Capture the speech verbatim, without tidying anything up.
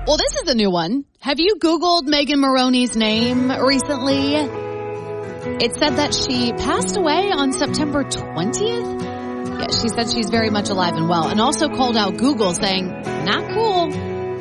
Well, this is a new one. Have you Googled Megan Moroney's name recently? It said that she passed away on September twentieth. Yeah, she said she's very much alive and well, and also called out Google saying, not cool.